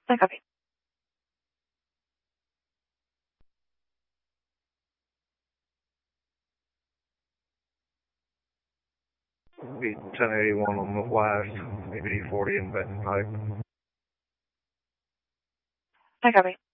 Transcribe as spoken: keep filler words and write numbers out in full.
I copy. Be ten eighty-one on the west, maybe forty in Benton Pike. I copy.